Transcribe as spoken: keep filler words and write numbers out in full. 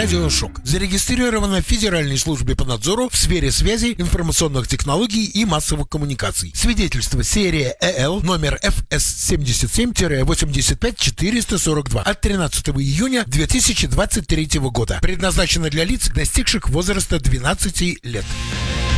«Радиошок». Зарегистрировано в Федеральной службе по надзору в сфере связи, информационных технологий и массовых коммуникаций. Свидетельство серия ЭЛ номер эф эс семьдесят семь восемьдесят пять четыреста сорок два от тринадцатого июня две тысячи двадцать третьего года. Предназначено для лиц, достигших возраста двенадцати лет.